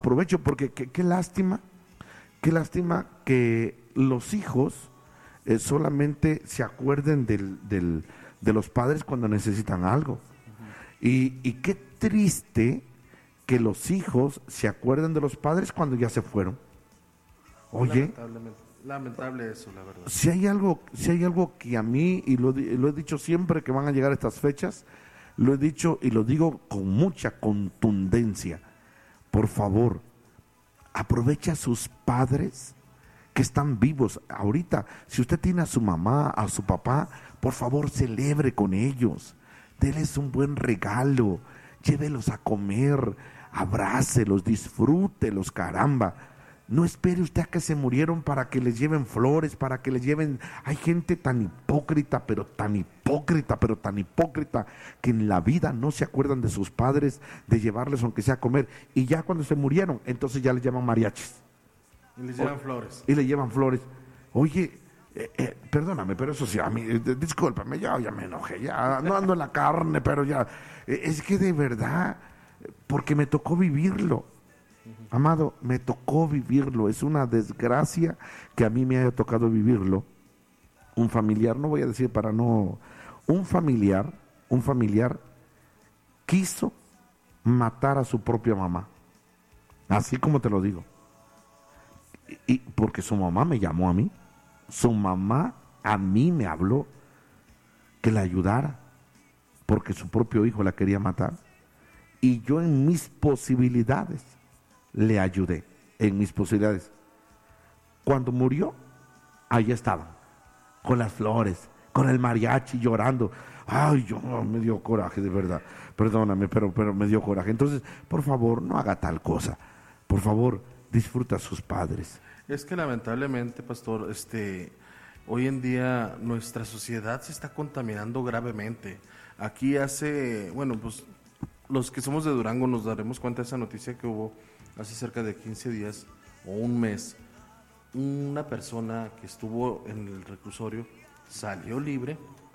aprovecho porque qué lástima que los hijos solamente se acuerden de los padres cuando necesitan algo. Y qué triste que los hijos se acuerden de los padres cuando ya se fueron. Oye, lamentable eso, la verdad. si hay algo que a mí, y lo he dicho siempre que van a llegar estas fechas, lo he dicho y lo digo con mucha contundencia, por favor, aprovecha a sus padres que están vivos ahorita. Si usted tiene a su mamá, a su papá, por favor celebre con ellos, déles un buen regalo, llévelos a comer, abrácelos, disfrútelos, caramba. No espere usted a que se murieron para que les lleven flores, para que les lleven... Hay gente tan hipócrita, pero tan hipócrita, que en la vida no se acuerdan de sus padres, de llevarles aunque sea a comer. Y ya cuando se murieron, entonces ya les llaman mariachis. Y les llevan flores. Y le llevan flores. Oye, perdóname, pero eso sí, a mí, discúlpame, ya me enojé, ya no ando en la carne, pero ya... es que de verdad, porque me tocó vivirlo. Amado, me tocó vivirlo, es una desgracia que a mí me haya tocado vivirlo. Un familiar, no voy a decir para no... Un familiar quiso matar a su propia mamá, así como te lo digo. Y porque su mamá me llamó a mí, su mamá a mí me habló que la ayudara, porque su propio hijo la quería matar. Y yo en mis posibilidades le ayudé, en mis posibilidades. Cuando murió, ahí estaban, con las flores, con el mariachi llorando. Ay, yo me dio coraje, de verdad. Perdóname, pero me dio coraje. Entonces, por favor, no haga tal cosa. Por favor, disfruta a sus padres. Es que lamentablemente, pastor, hoy en día nuestra sociedad se está contaminando gravemente. Aquí pues los que somos de Durango nos daremos cuenta de esa noticia que hubo hace cerca de 15 días o un mes. Una persona que estuvo en el reclusorio salió libre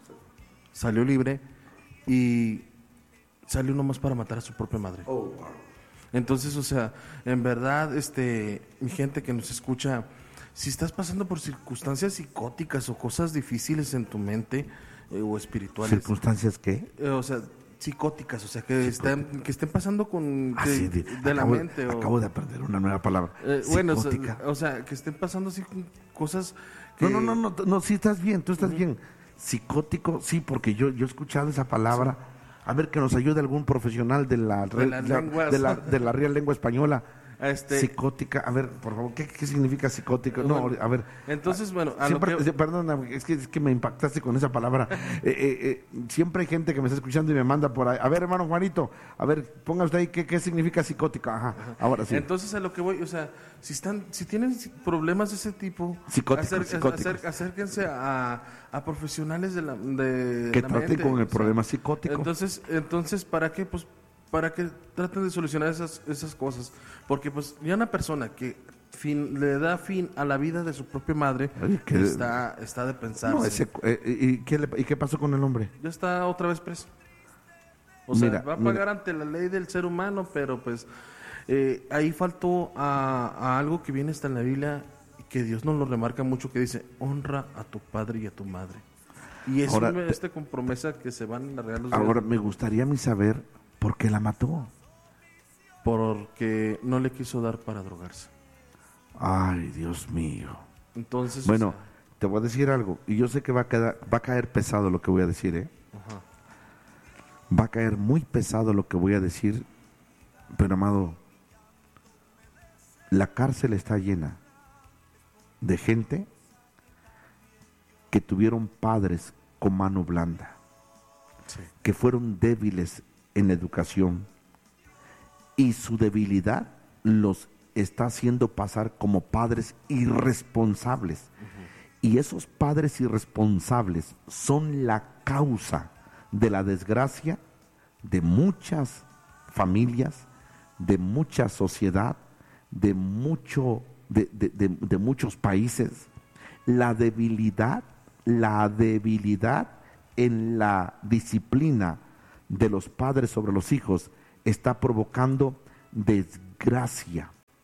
y salió nomás para matar a su propia madre. Oh, wow. Entonces, o sea, en verdad, mi gente que nos escucha, si estás pasando por circunstancias psicóticas o cosas difíciles en tu mente o espirituales. ¿Circunstancias qué? O sea, psicóticas, o sea, que estén pasando con la mente. Acabo de aprender una nueva palabra. Psicótica. O sea, que estén pasando así cosas que... No, sí estás bien, tú estás bien. Psicótico, sí, porque yo he escuchado esa palabra. Sí. A ver, que nos ayude algún profesional de la Real Lengua Española. Psicótica, a ver, por favor, ¿qué significa psicótico? Bueno, no, a ver. Entonces, bueno, perdona, es que me impactaste con esa palabra. Siempre hay gente que me está escuchando y me manda por ahí. A ver, hermano Juanito, a ver, ponga usted ahí qué significa psicótica. Ajá, ahora sí. Entonces, a lo que voy, o sea, si tienen problemas de ese tipo, acérquense a profesionales que traten con el problema psicótico. Entonces, ¿para qué? Pues para que traten de solucionar esas cosas, porque pues ya una persona que le da fin a la vida de su propia madre, está de pensarse. ¿Y qué pasó con el hombre? Ya está otra vez preso. O sea, va a pagar ante la ley del ser humano, pero pues ahí faltó a algo que viene hasta en la Biblia, que Dios nos lo remarca mucho, que dice, honra a tu padre y a tu madre. Y es con promesa que se van a alargar los días. Ahora, me gustaría a mí saber por qué la mató. Porque no le quiso dar para drogarse. Ay, Dios mío. Entonces, bueno, te voy a decir algo, y yo sé que va a caer pesado lo que voy a decir, Ajá. Va a caer muy pesado lo que voy a decir, pero amado, la cárcel está llena de gente que tuvieron padres con mano blanda, sí, que fueron débiles en la educación, y su debilidad los está haciendo pasar como padres irresponsables. Uh-huh. Y esos padres irresponsables son la causa de la desgracia de muchas familias, de mucha sociedad, de muchos países. La debilidad en la disciplina de los padres sobre los hijos está provocando desgracia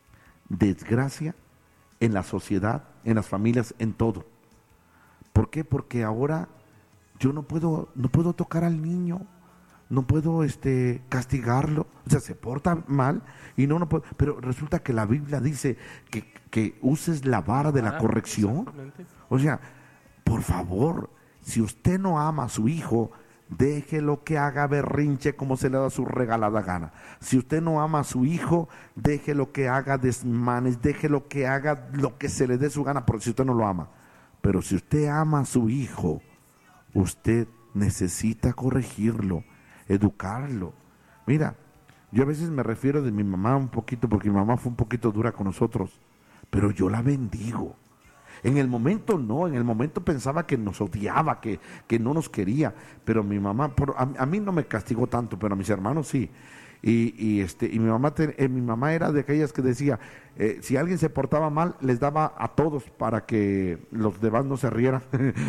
desgracia en la sociedad, en las familias, en todo. ¿Por qué? Porque ahora yo no puedo tocar al niño, no puedo castigarlo, o sea, se porta mal y no puedo, pero resulta que la Biblia dice que uses la vara de la corrección. O sea, por favor, si usted no ama a su hijo, déjelo que haga berrinche como se le da su regalada gana. Si usted no ama a su hijo, déjelo que haga desmanes, déjelo que haga lo que se le dé su gana, porque si usted no lo ama. Pero si usted ama a su hijo, usted necesita corregirlo, educarlo. Mira, yo a veces me refiero de mi mamá un poquito, porque mi mamá fue un poquito dura con nosotros, pero yo la bendigo. En el momento no, en el momento pensaba que nos odiaba, que no nos quería, pero mi mamá, a mí no me castigó tanto, pero a mis hermanos sí. Y mi mamá era de aquellas que decía, si alguien se portaba mal, les daba a todos para que los demás no se rieran.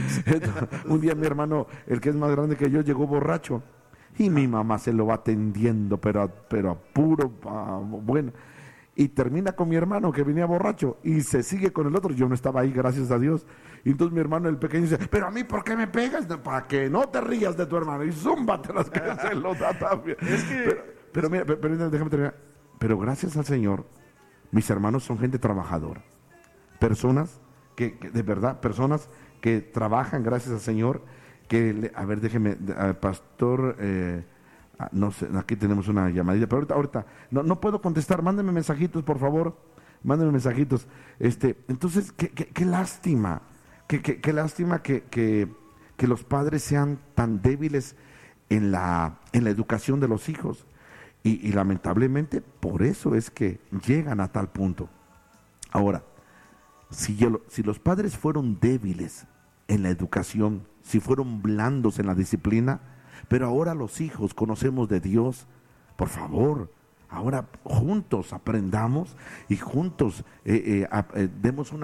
Un día mi hermano, el que es más grande que yo, llegó borracho y mi mamá se lo va atendiendo, pero a puro, bueno. Y termina con mi hermano que venía borracho y se sigue con el otro. Yo no estaba ahí, gracias a Dios. Y entonces mi hermano, el pequeño, dice, pero a mí, ¿por qué me pegas? Para que no te rías de tu hermano. Y zúmbate las que se lo da también. Es que... Pero mira, déjame terminar. Pero gracias al Señor, mis hermanos son gente trabajadora. Personas que de verdad, personas que trabajan gracias al Señor. A ver, déjeme, pastor... no sé, aquí tenemos una llamadita, pero ahorita no puedo contestar, mándenme mensajitos, por favor, mándenme mensajitos. Entonces, qué lástima, qué lástima que los padres sean tan débiles en la educación de los hijos, y lamentablemente por eso es que llegan a tal punto. Ahora, si los padres fueron débiles en la educación, si fueron blandos en la disciplina, pero ahora los hijos conocemos de Dios, por favor, ahora juntos aprendamos y juntos demos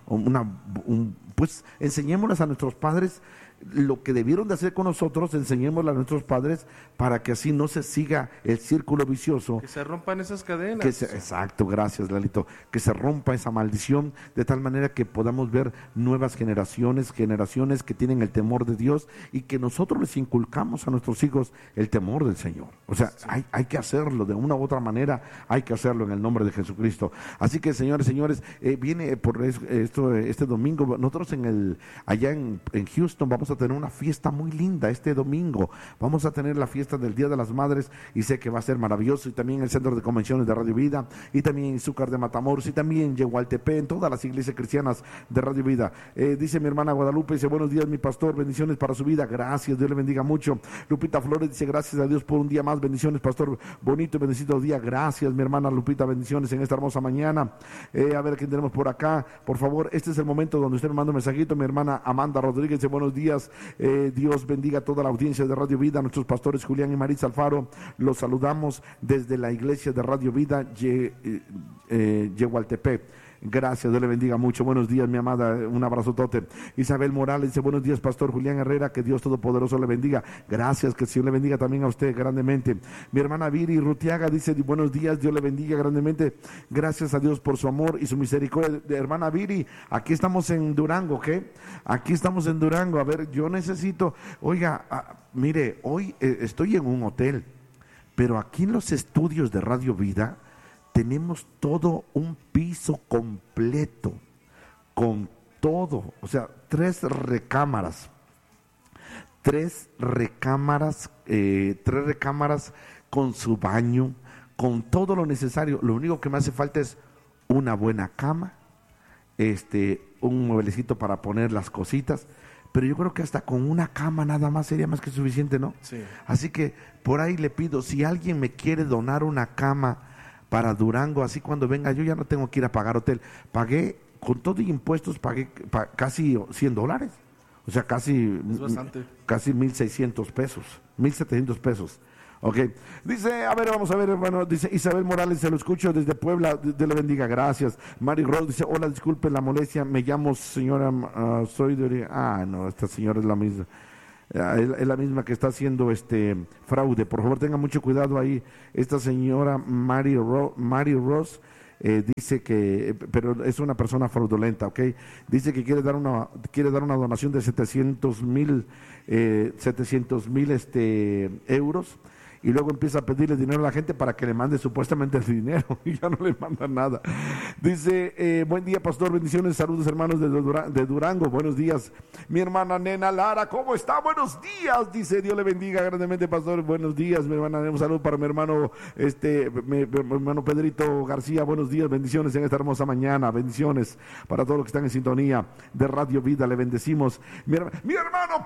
pues enseñémosles a nuestros padres lo que debieron de hacer con nosotros, enseñémosle a nuestros padres para que así no se siga el círculo vicioso. Que se rompan esas cadenas. Exacto, gracias Lalito. Que se rompa esa maldición de tal manera que podamos ver nuevas generaciones que tienen el temor de Dios y que nosotros les inculcamos a nuestros hijos el temor del Señor. O sea, sí. hay que hacerlo de una u otra manera, hay que hacerlo en el nombre de Jesucristo. Así que señores, viene por esto este domingo, nosotros allá en Houston vamos a tener una fiesta muy linda este domingo. Vamos a tener la fiesta del Día de las Madres y sé que va a ser maravilloso, y también en el Centro de Convenciones de Radio Vida, y también en Izúcar de Matamoros, y también en Yehualtepec, en todas las iglesias cristianas de Radio Vida. Dice mi hermana Guadalupe, dice, buenos días mi pastor, bendiciones para su vida, gracias, Dios le bendiga mucho. Lupita Flores dice, gracias a Dios por un día más, bendiciones pastor, bonito y bendecido día, gracias mi hermana Lupita, bendiciones en esta hermosa mañana. A ver quién tenemos por acá, por favor, este es el momento donde usted me manda un mensajito. Mi hermana Amanda Rodríguez dice, buenos días. Dios bendiga a toda la audiencia de Radio Vida, a nuestros pastores Julián y Marisa Alfaro, los saludamos desde la iglesia de Radio Vida Yehualtepec. Gracias, Dios le bendiga mucho. Buenos días, mi amada, un abrazotote. Isabel Morales dice, buenos días, pastor Julián Herrera, que Dios Todopoderoso le bendiga. Gracias, que el Señor le bendiga también a usted grandemente. Mi hermana Viri Rutiaga dice, buenos días, Dios le bendiga grandemente. Gracias a Dios por su amor y su misericordia. Hermana Viri, aquí estamos en Durango, ¿qué? Aquí estamos en Durango. A ver, yo necesito, mire, hoy estoy en un hotel, pero aquí en los estudios de Radio Vida tenemos todo un piso completo, con todo, o sea, 3 recámaras con su baño, con todo lo necesario. Lo único que me hace falta es una buena cama, un mueblecito para poner las cositas, pero yo creo que hasta con una cama nada más sería más que suficiente, ¿no? Sí. Así que por ahí le pido, si alguien me quiere donar una cama para Durango, así cuando venga yo ya no tengo que ir a pagar hotel. Pagué, con todo y impuestos, pagué casi $100. O sea, casi 1,600 pesos, 1,700 pesos. Ok, dice, vamos a ver, hermano, dice Isabel Morales, se lo escucho desde Puebla, Dios le bendiga, gracias. Mari Rose dice, hola, disculpe la molestia, me llamo señora, soy de... no, esta señora es la misma. Es la misma que está haciendo fraude. Por favor, tenga mucho cuidado ahí. Esta señora Mary Ross dice que, pero es una persona fraudulenta, ¿ok? Dice que quiere dar una donación de 700,000 euros, y luego empieza a pedirle dinero a la gente para que le mande supuestamente el dinero y ya no le manda nada. Dice, buen día, pastor, bendiciones, saludos hermanos de Durango, buenos días. Mi hermana Nena Lara, ¿cómo está? Buenos días, dice, Dios le bendiga grandemente, pastor, buenos días, mi hermana, un saludo para mi hermano, mi hermano Pedrito García, buenos días, bendiciones en esta hermosa mañana, bendiciones para todos los que están en sintonía de Radio Vida, le bendecimos. Mi hermano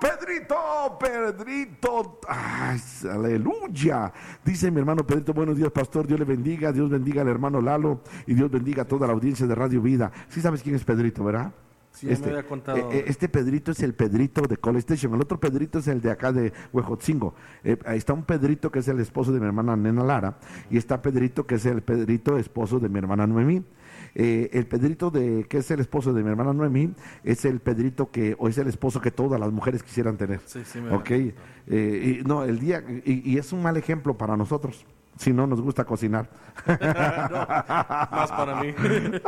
Pedrito, ay, aleluya. Dice mi hermano Pedrito, buenos días, pastor, Dios le bendiga, Dios bendiga al hermano Lalo y Dios bendiga a toda la audiencia de Radio Vida. Sí sabes quién es Pedrito, ¿verdad? Sí, me había contado. Este Pedrito es el Pedrito de Call Station, el otro Pedrito es el de acá de Huejotzingo. Ahí está un Pedrito que es el esposo de mi hermana Nena Lara, y está Pedrito que es el Pedrito esposo de mi hermana Noemí. El Pedrito que es el esposo de mi hermana Noemí es el Pedrito o es el esposo que todas las mujeres quisieran tener. Sí, me okay. Y es un mal ejemplo para nosotros si no nos gusta cocinar. No, más para mí.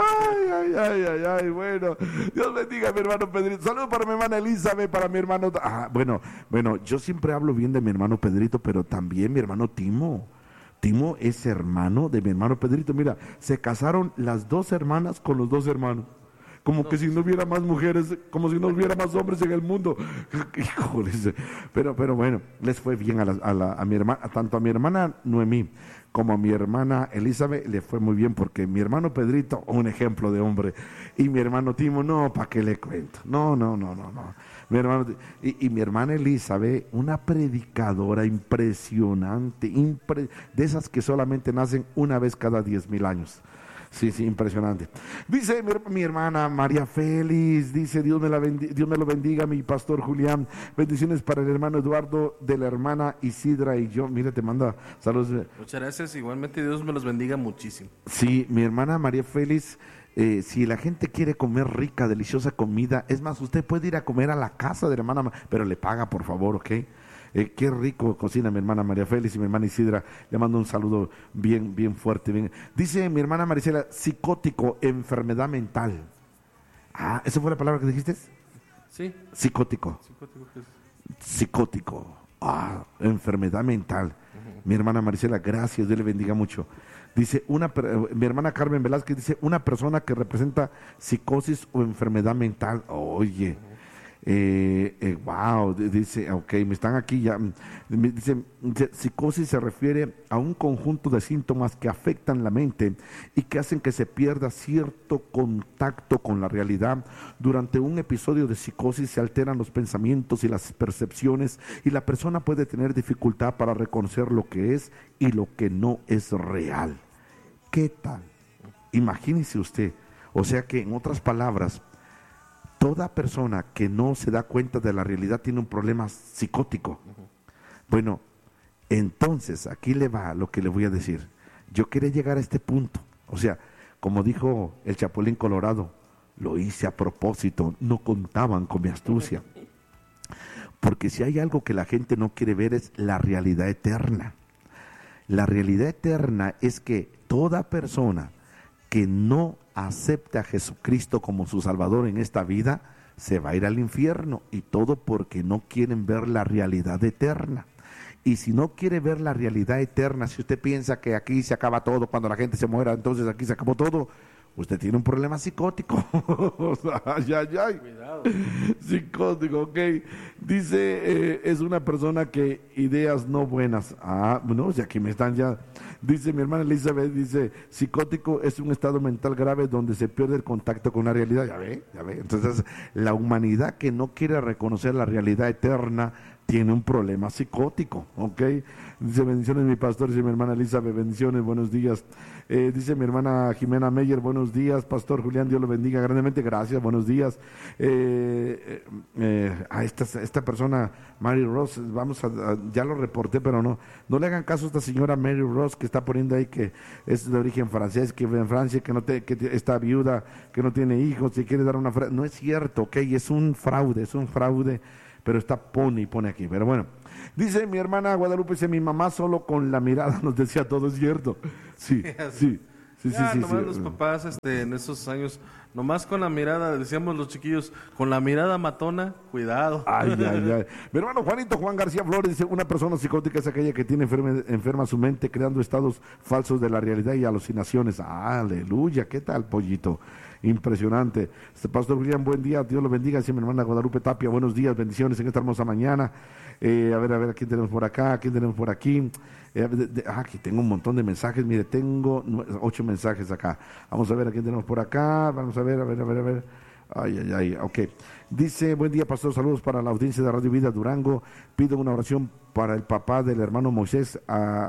Ay, bueno, Dios bendiga a mi hermano Pedrito. Saludos para mi hermana Elizabeth, para mi hermano. Bueno, yo siempre hablo bien de mi hermano Pedrito, pero también mi hermano Timo. Timo es hermano de mi hermano Pedrito. Mira, se casaron las dos hermanas con los dos hermanos. Como que si no hubiera más mujeres, como si no hubiera más hombres en el mundo. Híjoles. Pero bueno, les fue bien a mi hermana, tanto a mi hermana Noemí como a mi hermana Elizabeth, le fue muy bien, porque mi hermano Pedrito, un ejemplo de hombre, y mi hermano Timo, no, ¿para qué le cuento? No. Mi hermano, y mi hermana Elizabeth, una predicadora impresionante, de esas que solamente nacen una vez cada 10,000 años. Sí, impresionante. Dice mi hermana María Félix, dice, Dios me lo bendiga, mi pastor Julián. Bendiciones para el hermano Eduardo, de la hermana Isidra y yo. Mira, te manda saludos. Muchas gracias, igualmente Dios me los bendiga muchísimo. Sí, mi hermana María Félix, si la gente quiere comer rica, deliciosa comida, es más, usted puede ir a comer a la casa de la hermana, pero le paga, por favor, ¿ok? Qué rico cocina mi hermana María Félix y mi hermana Isidra. Le mando un saludo bien fuerte. Bien. Dice mi hermana Maricela, psicótico, enfermedad mental. ¿Esa fue la palabra que dijiste? Sí. Psicótico. Psicótico. Enfermedad mental. Uh-huh. Mi hermana Maricela, gracias, Dios le bendiga mucho. Dice, mi hermana Carmen Velázquez dice, una persona que representa psicosis o enfermedad mental. Oye. Wow, dice, ok, me están aquí ya, dice, psicosis se refiere a un conjunto de síntomas que afectan la mente y que hacen que se pierda cierto contacto con la realidad. Durante un episodio de psicosis se alteran los pensamientos y las percepciones, y la persona puede tener dificultad para reconocer lo que es y lo que no es real. ¿Qué tal? Imagínese usted, o sea que en otras palabras, toda persona que no se da cuenta de la realidad tiene un problema psicótico. Uh-huh. Bueno, entonces aquí le va lo que le voy a decir. Yo quería llegar a este punto. O sea, como dijo el Chapulín Colorado, lo hice a propósito, no contaban con mi astucia. Porque si hay algo que la gente no quiere ver es la realidad eterna. La realidad eterna es que toda persona que no acepte a Jesucristo como su Salvador en esta vida, se va a ir al infierno, y todo porque no quieren ver la realidad eterna. Y si no quiere ver la realidad eterna, si usted piensa que aquí se acaba todo, cuando la gente se muera, entonces aquí se acabó todo, usted tiene un problema psicótico. Cuidado. Psicótico, ok. Dice, es una persona que ideas no buenas. Bueno, o sea, aquí me están ya. Dice mi hermana Elizabeth, dice, psicótico es un estado mental grave donde se pierde el contacto con la realidad. Ya ve. Entonces, la humanidad que no quiere reconocer la realidad eterna tiene un problema psicótico, ¿ok? Dice, bendiciones mi pastor, dice mi hermana Elizabeth, bendiciones, buenos días. Dice mi hermana Jimena Meyer, buenos días, pastor Julián, Dios lo bendiga grandemente, gracias, buenos días. Esta persona, Mary Ross, ya lo reporté, pero no le hagan caso a esta señora Mary Ross que está poniendo ahí que es de origen francés, que vive en Francia, que está viuda, que no tiene hijos, y quiere dar una frase. No es cierto, ¿ok? Es un fraude, pero pone aquí, pero bueno. Dice mi hermana Guadalupe, dice, mi mamá solo con la mirada nos decía todo, es cierto. Sí, Sí, Ya, sí, nomás sí. los papás en esos años, nomás con la mirada, decíamos los chiquillos, con la mirada matona, cuidado. Ay, ay, ay. Mi hermano Juan García Flores dice, una persona psicótica es aquella que tiene enferma su mente creando estados falsos de la realidad y alucinaciones. Aleluya, ¿qué tal, pollito? Impresionante. Pastor William, buen día, Dios lo bendiga. Dice mi hermana Guadalupe Tapia, buenos días, bendiciones en esta hermosa mañana. A ver, ¿a quién tenemos por acá? ¿A quién tenemos por aquí? Aquí tengo un montón de mensajes, mire, tengo 8 mensajes acá. Vamos a ver a quién tenemos por acá, vamos a ver. Ay, ay, ay, ok. Dice, buen día, pastor, saludos para la audiencia de Radio Vida Durango. Pido una oración para el papá del hermano Moisés,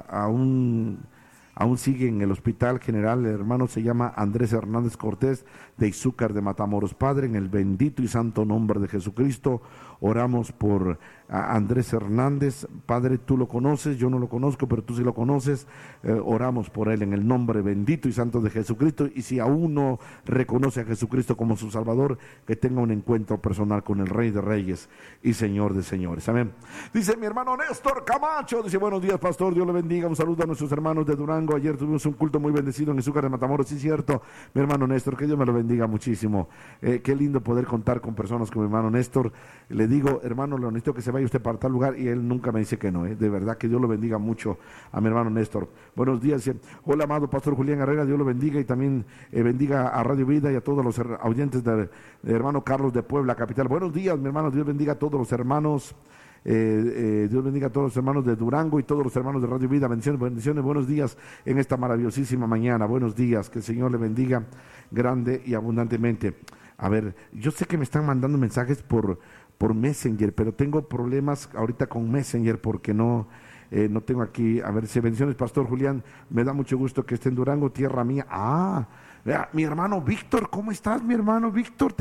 aún sigue en el hospital general. El hermano se llama Andrés Hernández Cortés, de Izúcar de Matamoros. Padre, en el bendito y santo nombre de Jesucristo, oramos por Andrés Hernández. Padre, tú lo conoces, yo no lo conozco, pero tú sí lo conoces. Oramos por él en el nombre bendito y santo de Jesucristo. Y si aún no reconoce a Jesucristo como su Salvador, que tenga un encuentro personal con el Rey de Reyes y Señor de Señores. Amén. Dice mi hermano Néstor Camacho, dice, buenos días, pastor, Dios le bendiga. Un saludo a nuestros hermanos de Durango. Ayer tuvimos un culto muy bendecido en Izúcar de Matamoros. Sí, cierto, mi hermano Néstor, que Dios me lo bendiga muchísimo. Qué lindo poder contar con personas como mi hermano Néstor. Le digo, hermano, lo necesito que se vaya usted para tal lugar, y él nunca me dice que no. De verdad que Dios lo bendiga mucho a mi hermano Néstor. Buenos días. Hola, amado pastor Julián Herrera, Dios lo bendiga, y también bendiga a Radio Vida y a todos los oyentes de hermano Carlos de Puebla, capital. Buenos días, mi hermano, Dios bendiga a todos los hermanos. Dios bendiga a todos los hermanos de Durango y todos los hermanos de Radio Vida. Bendiciones, buenos días en esta maravillosísima mañana. Buenos días, que el Señor le bendiga grande y abundantemente. A ver, yo sé que me están mandando mensajes por Messenger, pero tengo problemas ahorita con Messenger porque no tengo aquí. A ver, bendiciones, pastor Julián, me da mucho gusto que esté en Durango, tierra mía. Vea, mi hermano Víctor, ¿cómo estás, mi hermano Víctor?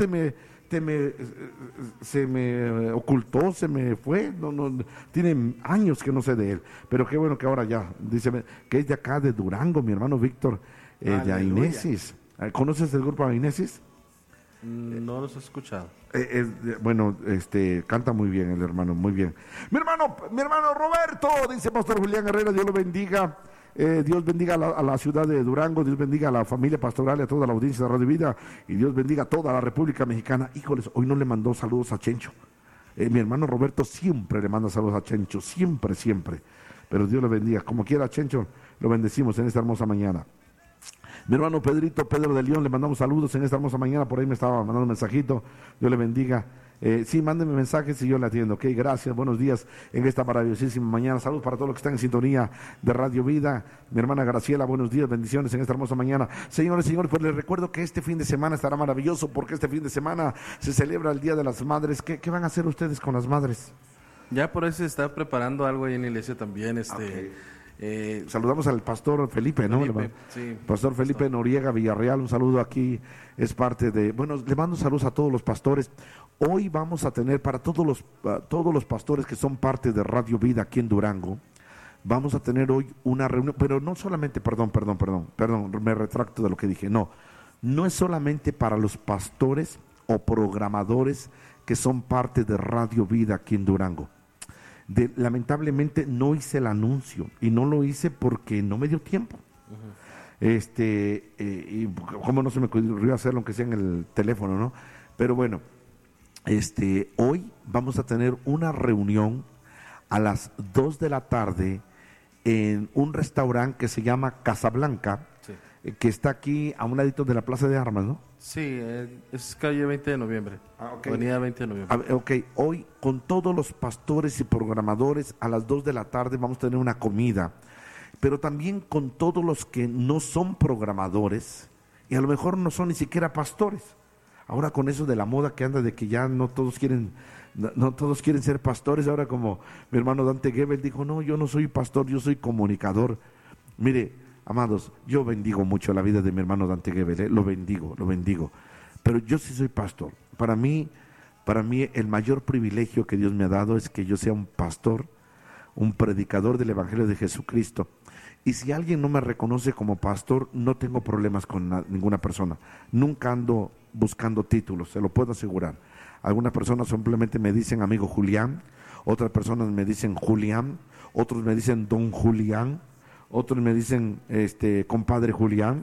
Se me ocultó, se me fue, no, tiene años que no sé de él, pero qué bueno que ahora ya, dice que es de acá de Durango, mi hermano Víctor, de Ainesis. ¿Conoces el grupo Ainesis? No los he escuchado. Bueno, canta muy bien el hermano, muy bien. Mi hermano Roberto, dice pastor Julián Herrera, Dios lo bendiga. Dios bendiga a la ciudad de Durango, Dios bendiga a la familia pastoral y a toda la audiencia de Radio Vida, y Dios bendiga a toda la República Mexicana. Híjoles, hoy no le mandó saludos a Chencho. Mi hermano Roberto siempre le manda saludos a Chencho, siempre, pero Dios le bendiga. Como quiera, Chencho, lo bendecimos en esta hermosa mañana. Mi hermano Pedro de León, le mandamos saludos en esta hermosa mañana, por ahí me estaba mandando un mensajito, Dios le bendiga. Sí, mándenme mensajes y yo le atiendo, ok, gracias, buenos días en esta maravillosísima mañana. Saludos para todos los que están en sintonía de Radio Vida. Mi hermana Graciela, buenos días, bendiciones en esta hermosa mañana. Señores, pues les recuerdo que este fin de semana estará maravilloso, porque este fin de semana se celebra el Día de las Madres. ¿Qué van a hacer ustedes con las madres? Ya por ahí se está preparando algo ahí en la iglesia también, Okay. Saludamos al pastor Felipe, ¿no? Sí, pastor Felipe Noriega Villarreal, un saludo aquí, es parte de, bueno, le mando saludos a todos los pastores. Hoy vamos a tener para todos los pastores que son parte de Radio Vida aquí en Durango, vamos a tener hoy una reunión, pero no solamente, perdón, me retracto de lo que dije, no es solamente para los pastores o programadores que son parte de Radio Vida aquí en Durango. Lamentablemente no hice el anuncio, y no lo hice porque no me dio tiempo. Y cómo no se me ocurrió hacerlo, aunque sea en el teléfono, ¿no? Pero bueno, hoy vamos a tener una reunión a las 2 de la tarde en un restaurante que se llama Casablanca, sí, que está aquí a un ladito de la Plaza de Armas, ¿no? Sí, es calle 20 de noviembre, okay. Avenida 20 de noviembre. Ok, hoy con todos los pastores y programadores a las 2 de la tarde vamos a tener una comida, pero también con todos los que no son programadores y a lo mejor no son ni siquiera pastores. Ahora con eso de la moda que anda de que ya no todos quieren ser pastores, ahora como mi hermano Dante Gebel dijo, no, yo no soy pastor, yo soy comunicador. Mire, amados, yo bendigo mucho la vida de mi hermano Dante Gebel, lo bendigo, pero yo sí soy pastor. Para mí el mayor privilegio que Dios me ha dado es que yo sea un pastor, un predicador del Evangelio de Jesucristo. Y si alguien no me reconoce como pastor, no tengo problemas con ninguna persona. Nunca ando buscando títulos, se lo puedo asegurar. Algunas personas simplemente me dicen amigo Julián, otras personas me dicen Julián, otros me dicen don Julián, otros me dicen compadre Julián.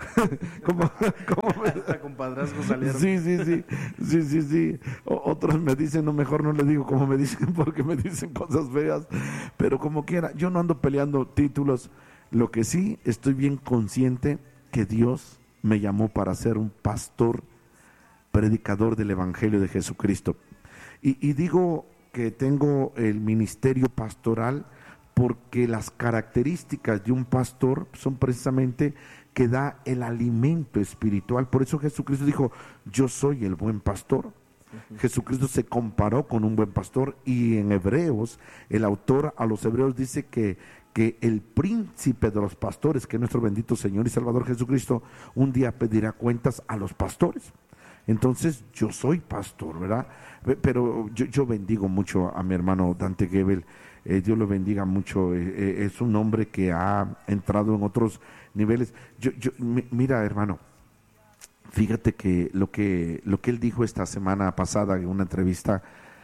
¿Cómo, Hasta compadrazgos salieron. sí. Otros me dicen, no, mejor no le digo como me dicen porque me dicen cosas feas, pero como quiera, yo no ando peleando títulos. Lo que sí estoy bien consciente que Dios me llamó para ser un pastor, predicador del Evangelio de Jesucristo. Y digo que tengo el ministerio pastoral porque las características de un pastor son precisamente que da el alimento espiritual. Por eso Jesucristo dijo, yo soy el buen pastor. Jesucristo se comparó con un buen pastor, y en Hebreos, el autor a los Hebreos dice que el príncipe de los pastores, que es nuestro bendito Señor y Salvador Jesucristo, un día pedirá cuentas a los pastores. Entonces yo soy pastor, ¿verdad? Pero yo bendigo mucho a mi hermano Dante Gebel. Dios lo bendiga mucho. Es un hombre que ha entrado en otros niveles. Mira, hermano, fíjate que lo que él dijo esta semana pasada en una entrevista,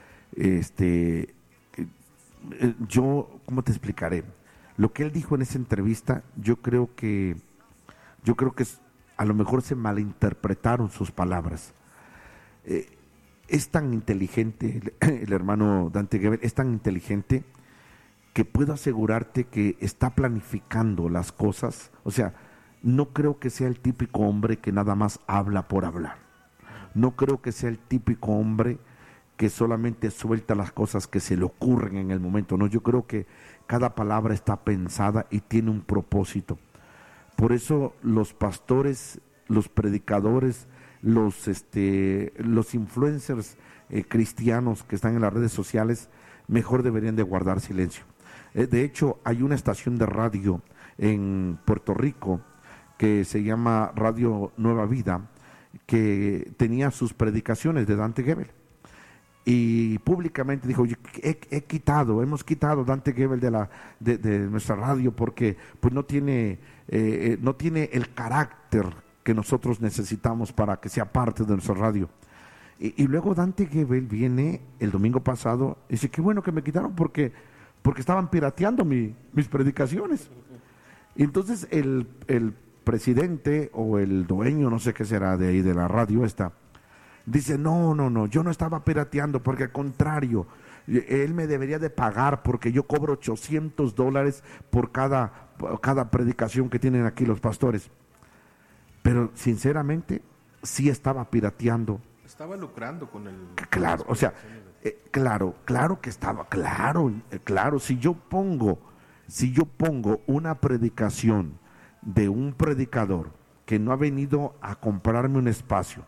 ¿cómo te explicaré? Lo que él dijo en esa entrevista, yo creo que a lo mejor se malinterpretaron sus palabras. Es tan inteligente, el hermano Dante Gebel, es tan inteligente que puedo asegurarte que está planificando las cosas. O sea, no creo que sea el típico hombre que nada más habla por hablar. No creo que sea el típico hombre que solamente suelta las cosas que se le ocurren en el momento. No, yo creo que cada palabra está pensada y tiene un propósito. Por eso los pastores, los predicadores, los influencers cristianos que están en las redes sociales, mejor deberían de guardar silencio. De hecho, hay una estación de radio en Puerto Rico que se llama Radio Nueva Vida, que tenía sus predicaciones de Dante Gebel. Y públicamente dijo, hemos quitado Dante Gebel de nuestra radio porque pues no tiene el carácter que nosotros necesitamos para que sea parte de nuestra radio. Y luego Dante Gebel viene el domingo pasado y dice, qué bueno que me quitaron porque estaban pirateando mis predicaciones. Y entonces el presidente o el dueño, no sé qué será de ahí de la radio esta, dice, no, yo no estaba pirateando, porque al contrario, él me debería de pagar porque yo cobro $800 por cada predicación que tienen aquí los pastores. Pero sinceramente, sí estaba pirateando. Estaba lucrando con el... Claro, o sea, claro que estaba, claro, si yo pongo una predicación de un predicador que no ha venido a comprarme un espacio,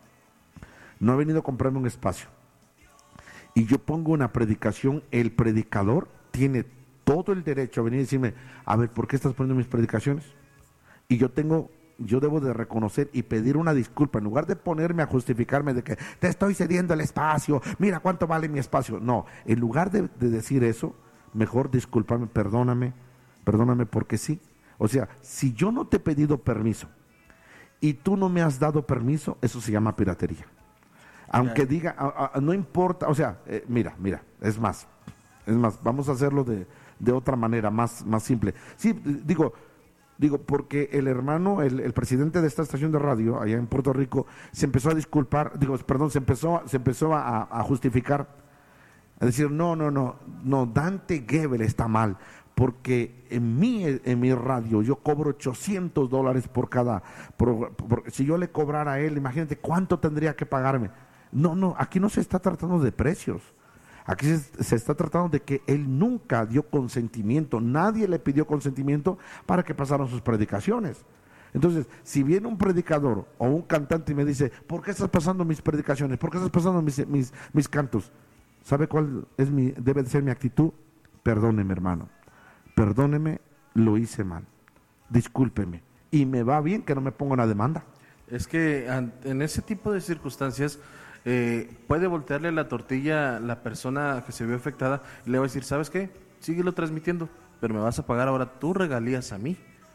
y yo pongo una predicación, el predicador tiene todo el derecho a venir y decirme, a ver, ¿por qué estás poniendo mis predicaciones? Y yo debo de reconocer y pedir una disculpa, en lugar de ponerme a justificarme de que te estoy cediendo el espacio, mira cuánto vale mi espacio. No, en lugar de decir eso, mejor discúlpame, perdóname porque sí. O sea, si yo no te he pedido permiso y tú no me has dado permiso, eso se llama piratería. Aunque diga, no importa, o sea, mira, es más, vamos a hacerlo de otra manera, más simple. Sí, digo, porque el hermano, el presidente de esta estación de radio, allá en Puerto Rico, se empezó a disculpar, se empezó a justificar, a decir, no, Dante Gebel está mal, porque en mi radio yo cobro $800 por cada, si yo le cobrara a él, imagínate cuánto tendría que pagarme. No, aquí no se está tratando de precios. Aquí se está tratando de que él nunca dio consentimiento, nadie le pidió consentimiento para que pasaran sus predicaciones. Entonces, si viene un predicador o un cantante y me dice, ¿por qué estás pasando mis predicaciones? ¿Por qué estás pasando mis cantos? ¿Sabe cuál debe de ser mi actitud? Perdóneme, hermano, perdóneme, lo hice mal, discúlpeme, y me va bien que no me ponga una demanda. Es que en ese tipo de circunstancias puede voltearle la tortilla a la persona que se vio afectada y le va a decir, ¿sabes qué? Síguelo transmitiendo, pero me vas a pagar ahora tus regalías a mí.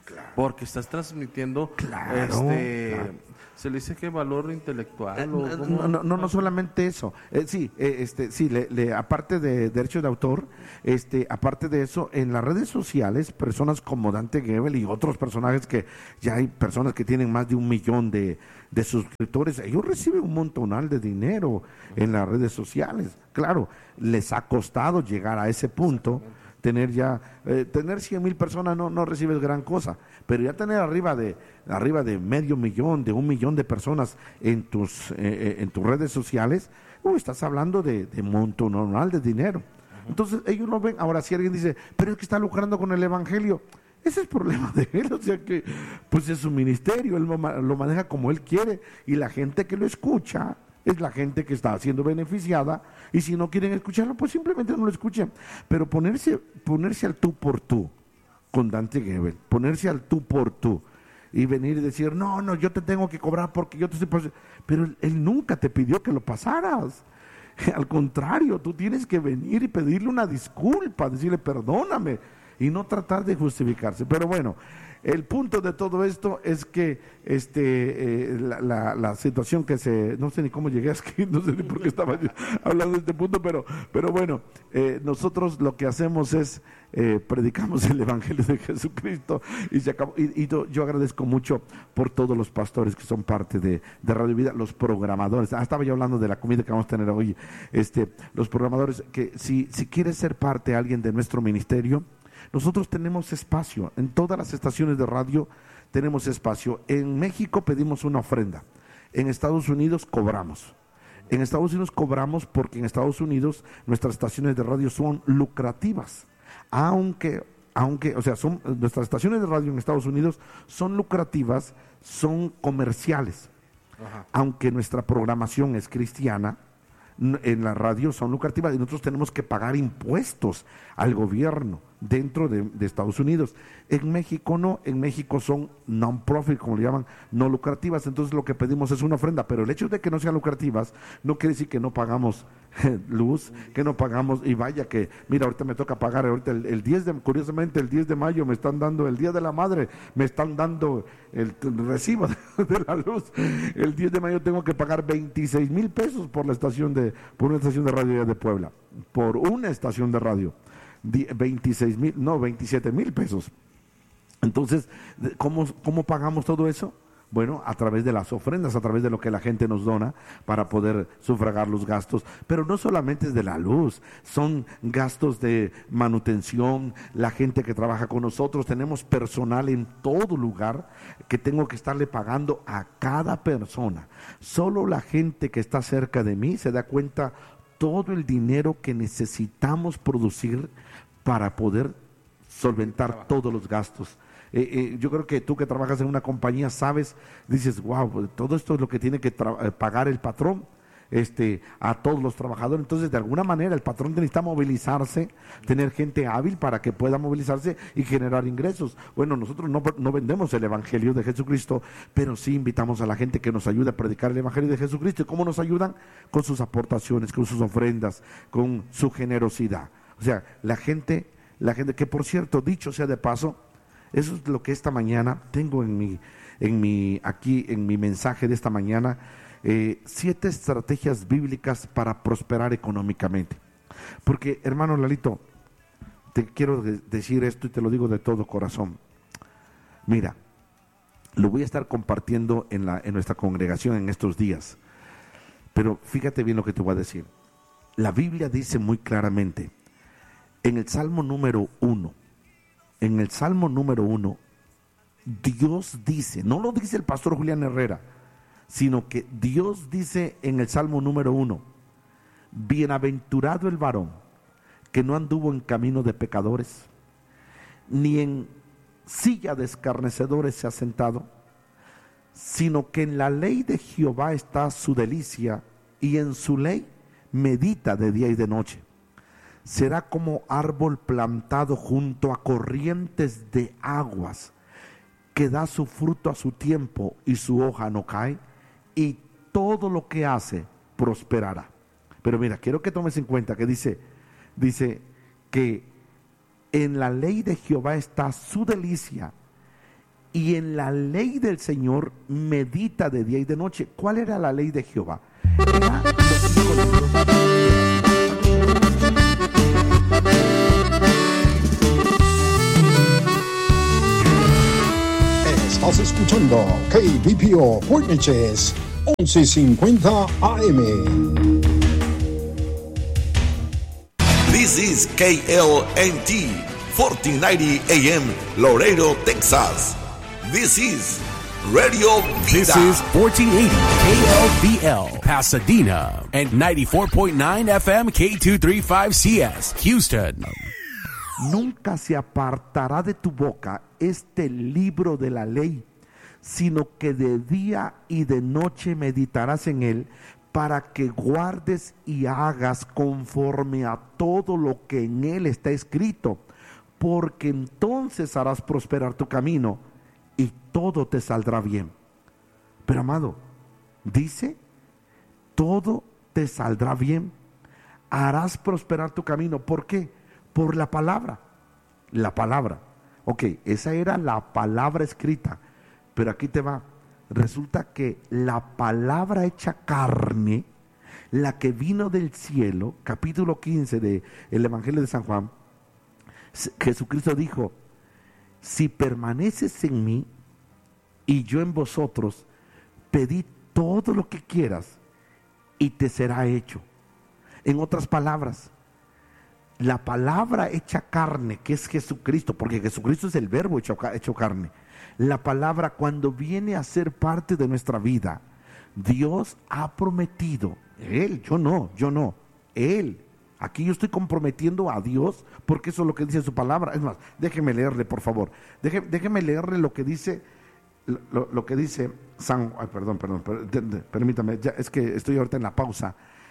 porque estás transmitiendo, Claro. se le dice que valor intelectual. No solamente eso. Sí, aparte de derechos de autor, aparte de eso, en las redes sociales, personas como Dante Gebel y otros personajes que ya hay personas que tienen más de 1 millón de suscriptores, ellos reciben un montonal de dinero en las redes sociales. Claro, les ha costado llegar a ese punto. Tener 100,000 personas no recibes gran cosa, pero ya tener arriba de 500,000, de 1 millón de personas en tus redes sociales, estás hablando de monto normal de dinero. Entonces ellos lo ven. Ahora, si alguien dice, pero es que está lucrando con el evangelio, ese es problema de él, o sea que pues es su ministerio, él lo maneja como él quiere, y la gente que lo escucha es la gente que está siendo beneficiada, y si no quieren escucharlo, pues simplemente no lo escuchen. Pero ponerse al tú por tú con Dante Gebel, ponerse al tú por tú y venir y decir, no, yo te tengo que cobrar porque yo te estoy... Pero él nunca te pidió que lo pasaras. Al contrario, tú tienes que venir y pedirle una disculpa, decirle perdóname, y no tratar de justificarse. Pero bueno, el punto de todo esto es que la situación que no sé ni cómo llegué aquí, no sé ni por qué estaba hablando de este punto, pero bueno, nosotros lo que hacemos es predicamos el Evangelio de Jesucristo, y se acabó. Y yo agradezco mucho por todos los pastores que son parte de Radio Vida, los programadores. Estaba yo hablando de la comida que vamos a tener hoy. Los programadores, que si quieres ser parte alguien de nuestro ministerio, nosotros tenemos espacio en todas las estaciones de radio, tenemos espacio. En México pedimos una ofrenda, en Estados Unidos cobramos. En Estados Unidos cobramos porque en Estados Unidos nuestras estaciones de radio son lucrativas, aunque nuestras estaciones de radio en Estados Unidos son lucrativas, son comerciales. Ajá. Aunque nuestra programación es cristiana, en la radio son lucrativas, y nosotros tenemos que pagar impuestos al gobierno dentro de Estados Unidos. En México no, en México son non-profit, como le llaman, no lucrativas. Entonces lo que pedimos es una ofrenda, pero el hecho de que no sean lucrativas no quiere decir que no pagamos luz, que no pagamos. Y vaya que, mira, ahorita me toca pagar, ahorita curiosamente el 10 de mayo me están dando, el Día de la Madre, me están dando el recibo de la luz. El 10 de mayo tengo que pagar 26,000 pesos por una estación de radio de Puebla, por una estación de radio. 27,000 pesos. Entonces, ¿cómo pagamos todo eso? Bueno, a través de las ofrendas, a través de lo que la gente nos dona para poder sufragar los gastos. Pero no solamente es de la luz, son gastos de manutención, la gente que trabaja con nosotros, tenemos personal en todo lugar que tengo que estarle pagando a cada persona. Solo la gente que está cerca de mí se da cuenta todo el dinero que necesitamos producir para poder solventar todos los gastos. Yo creo que tú que trabajas en una compañía sabes, dices, wow, todo esto es lo que tiene que pagar el patrón a todos los trabajadores. Entonces, de alguna manera, el patrón necesita movilizarse, tener gente hábil para que pueda movilizarse y generar ingresos. Bueno, nosotros no vendemos el Evangelio de Jesucristo, pero sí invitamos a la gente que nos ayude a predicar el Evangelio de Jesucristo. ¿Y cómo nos ayudan? Con sus aportaciones, con sus ofrendas, con su generosidad. O sea, la gente que, por cierto, dicho sea de paso, eso es lo que esta mañana tengo en mi mensaje de esta mañana, 7 estrategias bíblicas para prosperar económicamente. Porque, hermano Lalito, te quiero decir esto y te lo digo de todo corazón. Mira, lo voy a estar compartiendo en nuestra congregación en estos días, pero fíjate bien lo que te voy a decir. La Biblia dice muy claramente, en el Salmo número 1, Dios dice, no lo dice el pastor Julián Herrera, sino que Dios dice en el Salmo número 1, bienaventurado el varón que no anduvo en camino de pecadores, ni en silla de escarnecedores se ha sentado, sino que en la ley de Jehová está su delicia, y en su ley medita de día y de noche. Será como árbol plantado junto a corrientes de aguas, que da su fruto a su tiempo y su hoja no cae, y todo lo que hace prosperará. Pero mira, quiero que tomes en cuenta que dice que en la ley de Jehová está su delicia, y en la ley del Señor medita de día y de noche. ¿Cuál era la ley de Jehová? Era los 5 libros de la Estás escuchando KBPO Port Neches 1150 AM. This is KLNT 1490 AM Laredo, Texas. This is Radio Vida. This is 1480 KLVL Pasadena and 94.9 FM K235CS Houston. Nunca se apartará de tu boca este libro de la ley, sino que de día y de noche meditarás en él, para que guardes y hagas conforme a todo lo que en él está escrito, porque entonces harás prosperar tu camino y todo te saldrá bien. Pero amado, dice, todo te saldrá bien, harás prosperar tu camino. ¿Por qué? Por la palabra. La palabra. Ok, esa era la palabra escrita, pero aquí te va. Resulta que la palabra hecha carne, la que vino del cielo, capítulo 15 del Evangelio de San Juan, Jesucristo dijo: si permaneces en mí y yo en vosotros, pedid todo lo que quieras y te será hecho. En otras palabras, la palabra hecha carne, que es Jesucristo, porque Jesucristo es el verbo hecho carne. La palabra, cuando viene a ser parte de nuestra vida, Dios ha prometido, Él, yo no, Él. Aquí yo estoy comprometiendo a Dios, porque eso es lo que dice su palabra. Es más, déjeme leerle, por favor. Déjeme leerle lo que dice, lo que dice San... Ay, perdón, permítame, ya, es que estoy ahorita en la pausa,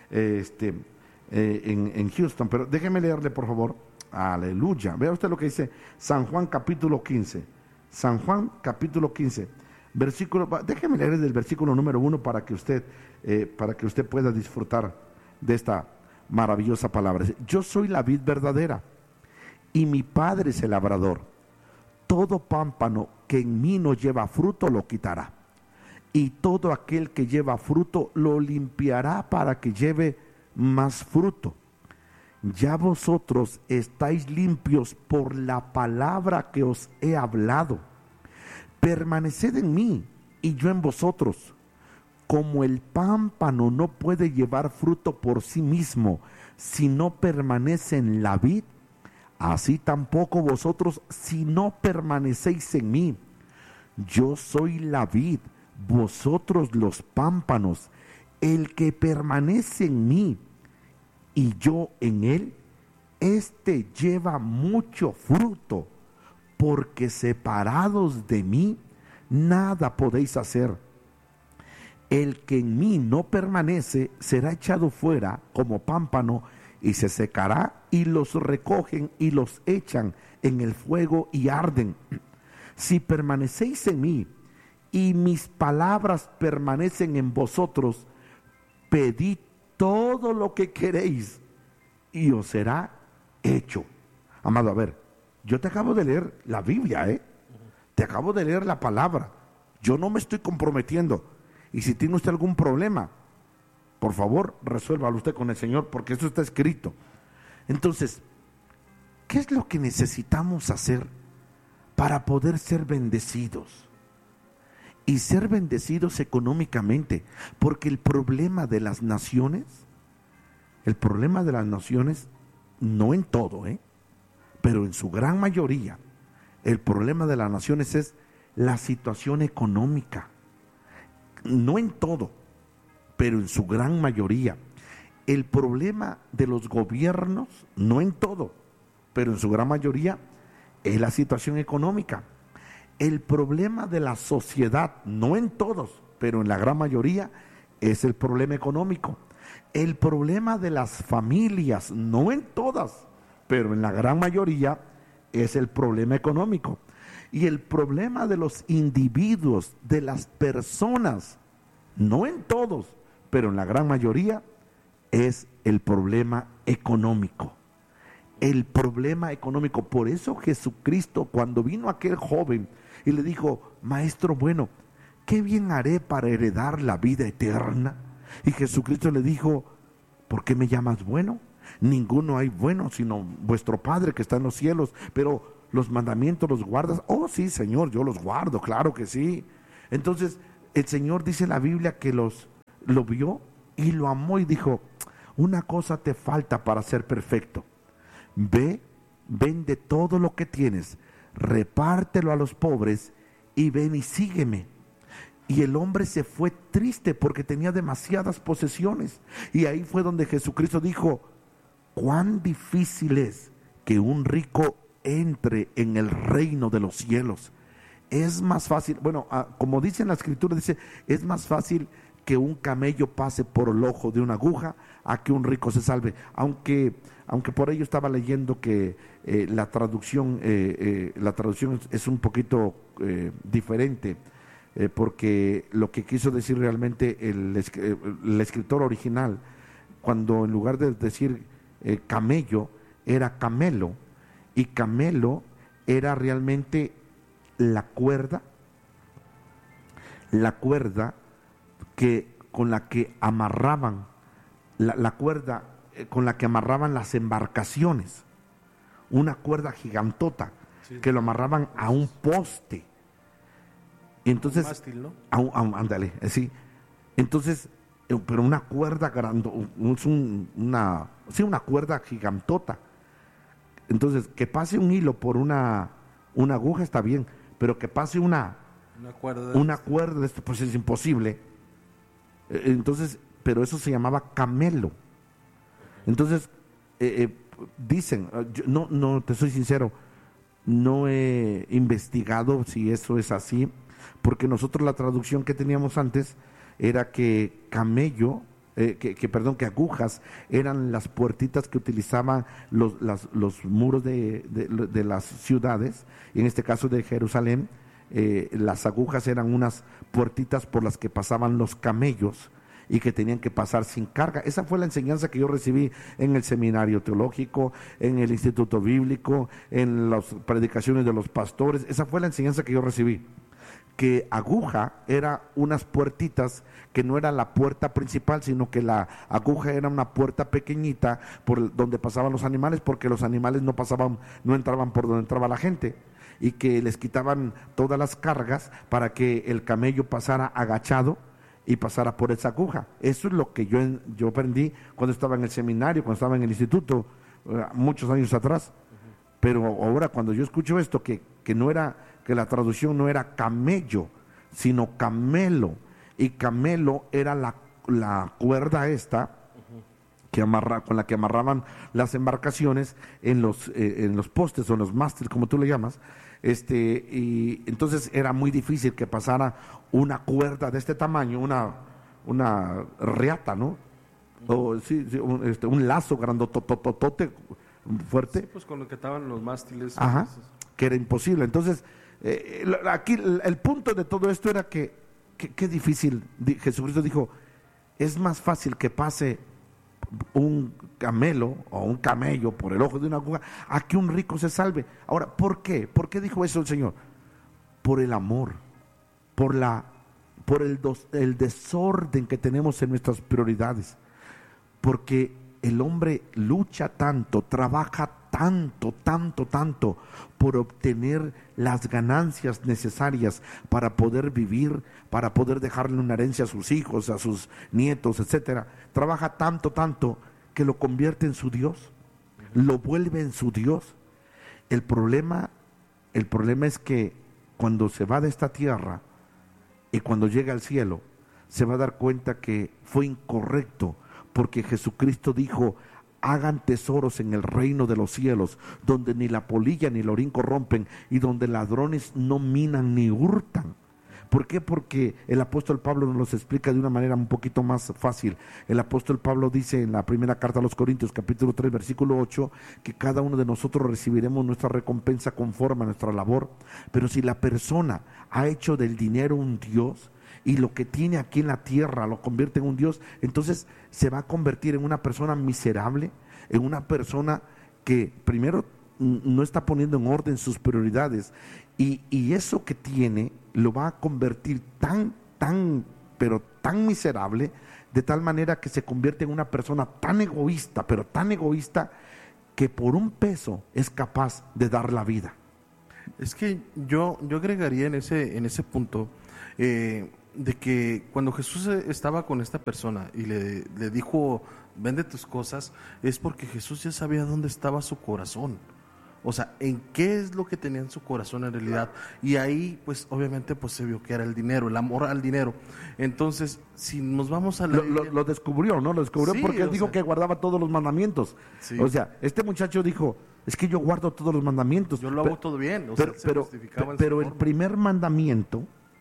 en Houston, pero déjeme leerle, por favor. Aleluya. Vea usted lo que dice San Juan capítulo 15. San Juan capítulo 15, versículo, déjeme leer desde el versículo número 1 para que usted pueda disfrutar de esta maravillosa palabra. Yo soy la vid verdadera y mi Padre es el labrador. Todo pámpano que en mí no lleva fruto lo quitará, y todo aquel que lleva fruto lo limpiará para que lleve más fruto. Ya vosotros estáis limpios por la palabra que os he hablado. Permaneced en mí y yo en vosotros. Como el pámpano no puede llevar fruto por sí mismo si no permanece en la vid, así tampoco vosotros si no permanecéis en mí. Yo soy la vid, vosotros los pámpanos. El que permanece en mí y yo en él, éste lleva mucho fruto, porque separados de mí nada podéis hacer. El que en mí no permanece será echado fuera como pámpano y se secará, y los recogen y los echan en el fuego y arden. Si permanecéis en mí y mis palabras permanecen en vosotros, pedid todo lo que queréis y os será hecho. Amado, a ver, yo te acabo de leer la Biblia, te acabo de leer la palabra. Yo no me estoy comprometiendo, y si tiene usted algún problema, por favor, resuélvalo usted con el Señor, porque eso está escrito. Entonces, ¿qué es lo que necesitamos hacer para poder ser bendecidos? Y ser bendecidos económicamente, porque el problema de las naciones, no en todo, pero en su gran mayoría, el problema de las naciones es la situación económica. No en todo, pero en su gran mayoría. El problema de los gobiernos, no en todo, pero en su gran mayoría, es la situación económica. El problema de la sociedad, no en todos, pero en la gran mayoría, es el problema económico. El problema de las familias, no en todas, pero en la gran mayoría, es el problema económico. Y el problema de los individuos, de las personas, no en todos, pero en la gran mayoría, es el problema económico. el problema económico. Por eso Jesucristo, cuando vino aquel joven y le dijo: maestro bueno, ¿qué bien haré para heredar la vida eterna? Y Jesucristo le dijo: ¿por qué me llamas bueno? Ninguno hay bueno sino vuestro Padre que está en los cielos. Pero los mandamientos los guardas. Oh sí, Señor, yo los guardo, claro que sí. Entonces el Señor dice en la Biblia que lo vio y lo amó y dijo: una cosa te falta para ser perfecto. Ve, vende todo lo que tienes, repártelo a los pobres y ven y sígueme. Y el hombre se fue triste porque tenía demasiadas posesiones. Y ahí fue donde Jesucristo dijo: cuán difícil es que un rico entre en el reino de los cielos. Es más fácil, bueno, como dice en la Escritura, dice, es más fácil que un camello pase por el ojo de una aguja a que un rico se salve. Aunque por ello estaba leyendo que la traducción es un poquito diferente, porque lo que quiso decir realmente el escritor original, cuando en lugar de decir camello, era camelo, y camelo era realmente la cuerda con la que amarraban la cuerda con la que amarraban las embarcaciones, una cuerda gigantota, sí, que lo amarraban a un poste. Entonces, un mástil, ¿no? Ándale, sí. Entonces, pero una cuerda una cuerda gigantota. Entonces, que pase un hilo por una aguja está bien, pero que pase una cuerda de esto, pues es imposible. Entonces, pero eso se llamaba camelo. Entonces, dicen, no, te soy sincero, no he investigado si eso es así, porque nosotros la traducción que teníamos antes era que camello, que agujas eran las puertitas que utilizaban los muros de las ciudades, en este caso de Jerusalén. Las agujas eran unas puertitas por las que pasaban los camellos y que tenían que pasar sin carga. Esa fue la enseñanza que yo recibí en el seminario teológico, en el instituto bíblico, en las predicaciones de los pastores. Esa fue la enseñanza que yo recibí, que aguja era unas puertitas que no era la puerta principal, sino que la aguja era una puerta pequeñita por donde pasaban los animales, porque los animales no entraban por donde entraba la gente, y que les quitaban todas las cargas para que el camello pasara agachado y pasara por esa aguja. Eso es lo que yo aprendí cuando estaba en el seminario, cuando estaba en el instituto, muchos años atrás. Pero ahora cuando yo escucho esto, que la traducción no era camello, sino camelo, y camelo era la cuerda esta con la que amarraban las embarcaciones en los postes o en los mástiles, como tú le llamas, y entonces era muy difícil que pasara una cuerda de este tamaño, una reata, ¿no? O sí, un lazo grandotototote fuerte. Sí, pues con lo que estaban los mástiles. Ajá, que era imposible. Entonces, aquí el punto de todo esto era que qué difícil. Jesucristo dijo: es más fácil que pase un camelo o un camello por el ojo de una aguja a que un rico se salve. Ahora, ¿por qué? ¿Por qué dijo eso el Señor? Por el amor, por el desorden que tenemos en nuestras prioridades, porque el hombre lucha tanto, trabaja tanto por obtener las ganancias necesarias para poder vivir, para poder dejarle una herencia a sus hijos, a sus nietos, etcétera. Trabaja tanto que lo convierte en su Dios, lo vuelve en su Dios. El problema es que cuando se va de esta tierra y cuando llega al cielo, se va a dar cuenta que fue incorrecto, porque Jesucristo dijo: hagan tesoros en el reino de los cielos, donde ni la polilla ni el orín corrompen, y donde ladrones no minan ni hurtan. ¿Por qué? Porque el apóstol Pablo nos los explica de una manera un poquito más fácil. El apóstol Pablo dice en la primera carta a los Corintios, capítulo 3, versículo 8, que cada uno de nosotros recibiremos nuestra recompensa conforme a nuestra labor. Pero si la persona ha hecho del dinero un Dios, y lo que tiene aquí en la tierra lo convierte en un Dios, entonces se va a convertir en una persona miserable, en una persona que primero no está poniendo en orden sus prioridades y eso que tiene lo va a convertir pero tan miserable, de tal manera que se convierte en una persona tan egoísta, pero tan egoísta, que por un peso es capaz de dar la vida. Es que yo agregaría en ese punto de que cuando Jesús estaba con esta persona y le dijo, vende tus cosas, es porque Jesús ya sabía dónde estaba su corazón. O sea, en qué es lo que tenía en su corazón en realidad. Y ahí, pues, obviamente, pues se vio que era el dinero, el amor al dinero. Entonces, si nos vamos a la lo descubrió, ¿no? Lo descubrió, sí, porque él dijo que guardaba todos los mandamientos. Sí. O sea, este muchacho dijo, es que yo guardo todos los mandamientos. Yo lo hago todo bien. O sea, pero el primer mandamiento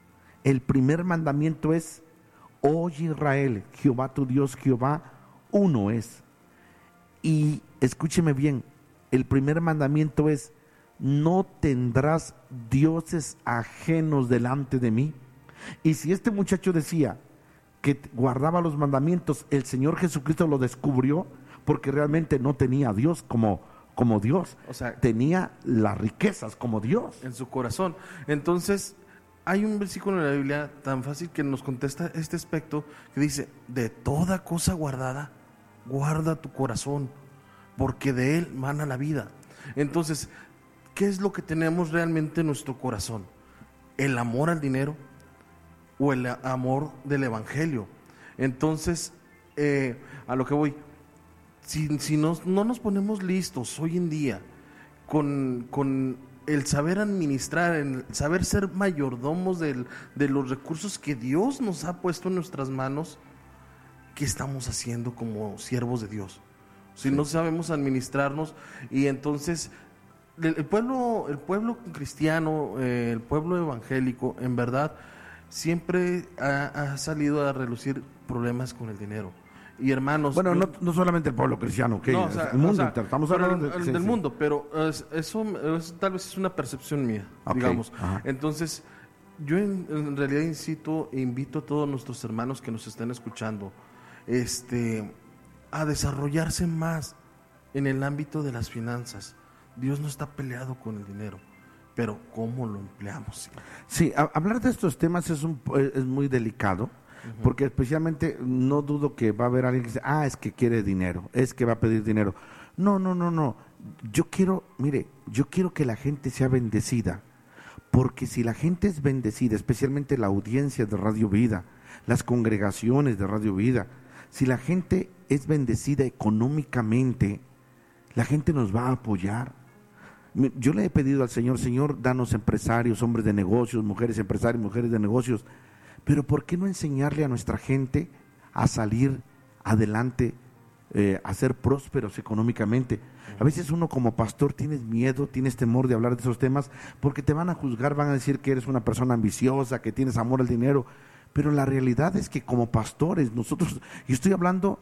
es, oye Israel, Jehová tu Dios, Jehová uno es. Y escúcheme bien, el primer mandamiento es, no tendrás dioses ajenos delante de mí. Y si este muchacho decía que guardaba los mandamientos, el Señor Jesucristo lo descubrió porque realmente no tenía a Dios como Dios. O sea, tenía las riquezas como Dios en su corazón. Entonces, hay un versículo en la Biblia tan fácil que nos contesta este aspecto, que dice, de toda cosa guardada, guarda tu corazón, porque de él mana la vida. Entonces, ¿qué es lo que tenemos realmente en nuestro corazón? ¿El amor al dinero o el amor del evangelio? Entonces, a lo que voy, si no nos ponemos listos hoy en día con el saber administrar, el saber ser mayordomos de los recursos que Dios nos ha puesto en nuestras manos, ¿qué estamos haciendo como siervos de Dios? Si no sabemos administrarnos, y entonces el pueblo cristiano, el pueblo evangélico, en verdad, siempre ha salido a relucir problemas con el dinero. Y hermanos... Bueno, no solamente el pueblo cristiano, que no, el mundo, estamos hablando del mundo, pero eso tal vez es una percepción mía, digamos. Ajá. Entonces, yo en realidad invito a todos nuestros hermanos que nos estén escuchando, a desarrollarse más en el ámbito de las finanzas. Dios no está peleado con el dinero, pero ¿cómo lo empleamos? Sí, hablar de estos temas es muy delicado, porque especialmente no dudo que va a haber alguien que dice, es que quiere dinero, es que va a pedir dinero. No. Yo quiero que la gente sea bendecida, porque si la gente es bendecida, especialmente la audiencia de Radio Vida, las congregaciones de Radio Vida, si la gente es bendecida económicamente, la gente nos va a apoyar. Yo le he pedido al Señor, danos empresarios, hombres de negocios, mujeres empresarios, mujeres de negocios, pero ¿por qué no enseñarle a nuestra gente a salir adelante, a ser prósperos económicamente? A veces uno como pastor tienes miedo, tienes temor de hablar de esos temas, porque te van a juzgar, van a decir que eres una persona ambiciosa, que tienes amor al dinero. Pero la realidad es que como pastores, nosotros, y estoy hablando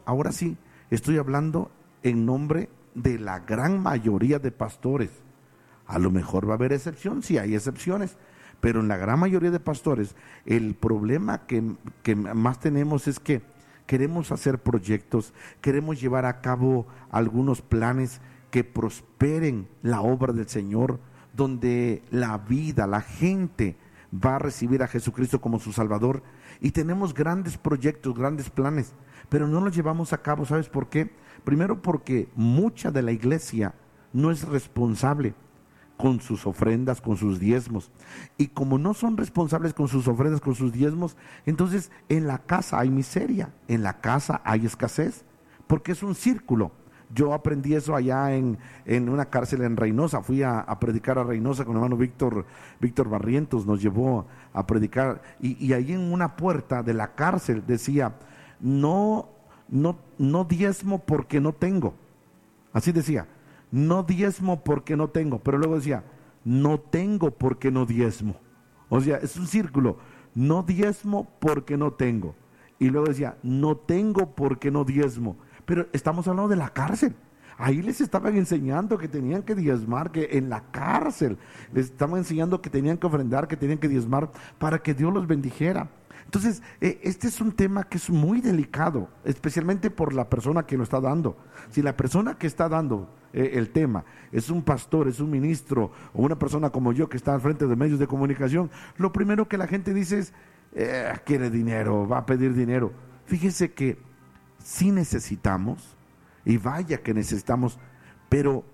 en nombre de la gran mayoría de pastores. A lo mejor va a haber excepción, sí hay excepciones, pero en la gran mayoría de pastores, el problema que más tenemos es que queremos hacer proyectos, queremos llevar a cabo algunos planes que prosperen la obra del Señor, donde la vida, la gente va a recibir a Jesucristo como su Salvador, y tenemos grandes proyectos, grandes planes, pero no los llevamos a cabo. ¿Sabes por qué? Primero, porque mucha de la iglesia no es responsable con sus ofrendas, con sus diezmos, y como no son responsables con sus ofrendas, con sus diezmos, entonces en la casa hay miseria, en la casa hay escasez, porque es un círculo. Yo aprendí eso allá en una cárcel en Reynosa. Fui a predicar a Reynosa con el hermano Víctor Barrientos, nos llevó a predicar, y ahí en una puerta de la cárcel decía, no diezmo porque no tengo. Así decía, no diezmo porque no tengo, pero luego decía, no tengo porque no diezmo. O sea, es un círculo, no diezmo porque no tengo, y luego decía, no tengo porque no diezmo. Pero estamos hablando de la cárcel. Ahí les estaban enseñando que tenían que diezmar, que en la cárcel les estaban enseñando que tenían que ofrendar, que tenían que diezmar para que Dios los bendijera. Entonces, este es un tema que es muy delicado, especialmente por la persona que lo está dando. Si la persona que está dando el tema, es un pastor, es un ministro o una persona como yo que está al frente de medios de comunicación, lo primero que la gente dice es, quiere dinero, va a pedir dinero. Fíjese que sí necesitamos, y vaya que necesitamos, pero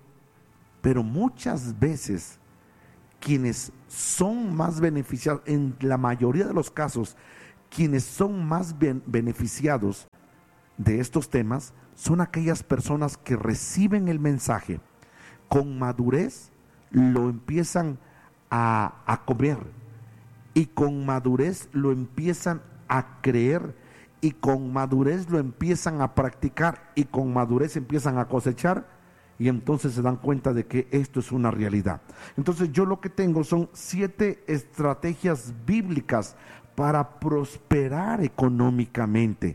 muchas veces quienes son más beneficiados, en la mayoría de los casos, quienes son más beneficiados de estos temas son aquellas personas que reciben el mensaje con madurez, lo empiezan a comer, y con madurez lo empiezan a creer, y con madurez lo empiezan a practicar, y con madurez empiezan a cosechar, y entonces se dan cuenta de que esto es una realidad. Entonces yo lo que tengo son 7 estrategias bíblicas para prosperar económicamente.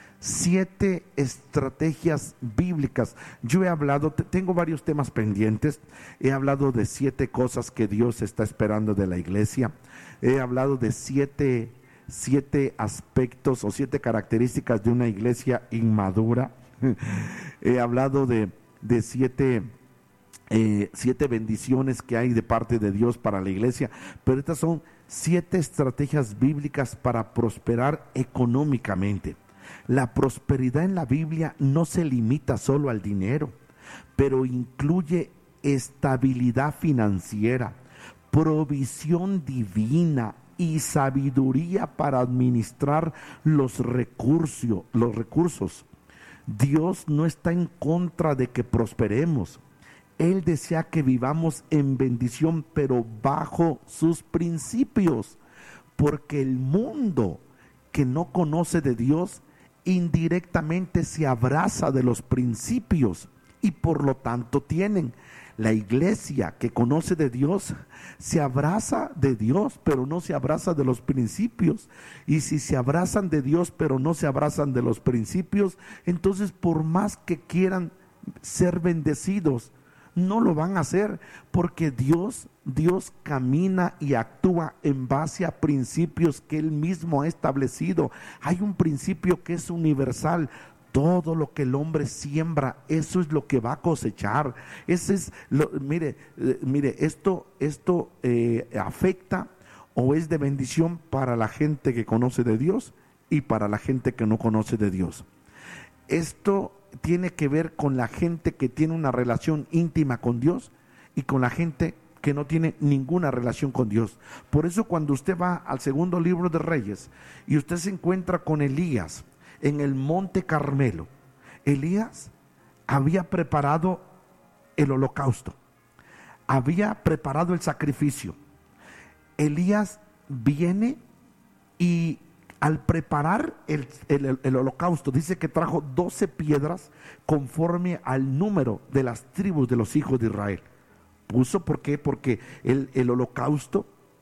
7 estrategias bíblicas. Yo he hablado, tengo varios temas pendientes. He hablado de 7 cosas que Dios está esperando de la iglesia. He hablado de 7 aspectos o 7 características de una iglesia inmadura. He hablado de 7 bendiciones que hay de parte de Dios para la iglesia, pero estas son 7 estrategias bíblicas para prosperar económicamente. La prosperidad en la Biblia no se limita solo al dinero, pero incluye estabilidad financiera, provisión divina y sabiduría para administrar los recursos. Dios no está en contra de que prosperemos. Él desea que vivamos en bendición, pero bajo sus principios, porque el mundo que no conoce de Dios indirectamente se abraza de los principios, y por lo tanto tienen. La iglesia que conoce de Dios se abraza de Dios, pero no se abraza de los principios. Y si se abrazan de Dios, pero no se abrazan de los principios, entonces por más que quieran ser bendecidos, no lo van a hacer, porque Dios camina y actúa en base a principios que Él mismo ha establecido. Hay un principio que es universal: todo lo que el hombre siembra, eso es lo que va a cosechar. Ese es mire, esto afecta o es de bendición para la gente que conoce de Dios y para la gente que no conoce de Dios. Esto tiene que ver con la gente que tiene una relación íntima con Dios y con la gente que no tiene ninguna relación con Dios. Por eso cuando usted va al segundo libro de Reyes y usted se encuentra con Elías en el monte Carmelo, Elías había preparado el holocausto, había preparado el sacrificio. Elías viene y al preparar el holocausto, dice que trajo 12 piedras conforme al número de las tribus de los hijos de Israel. Puso, ¿por qué? Porque el holocausto